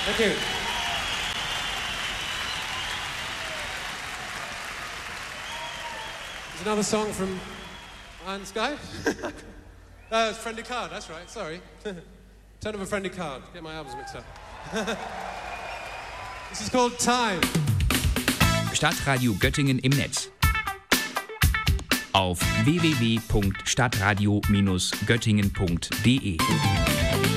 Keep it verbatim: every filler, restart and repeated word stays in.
Thank you. There's another song from Iron Sky. uh, it's Friendly Card, that's right, sorry. Turn of a Friendly Card, get my albums mixed up. This is called Time. Stadtradio Göttingen im Netz. Auf w w w punkt stadtradio Bindestrich göttingen punkt d e